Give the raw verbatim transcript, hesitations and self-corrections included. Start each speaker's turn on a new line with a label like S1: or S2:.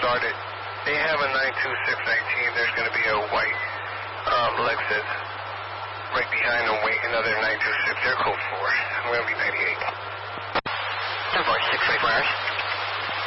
S1: started. They have a nine two six nineteen. There's going to be a white um, Lexus right behind them waiting, another nine two six. They're code four. I'm going to be ninety-eight.
S2: ten four, six twenty-four hours.